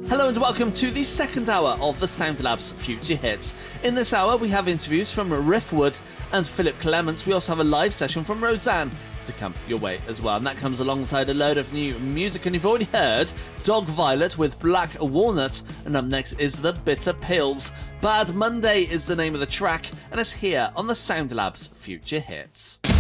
Hello and welcome to the second hour of the Sound Labs Future Hits. In this hour we have interviews from Riffwood and Philip Clements. We also have a live session from Roseanne to come your way as well, and that comes alongside a load of new music. And you've already heard Dog Violet with Black Walnut, and up next is The Bitter Pills. Bad Monday is the name of the track, and it's here on the Sound Labs Future Hits.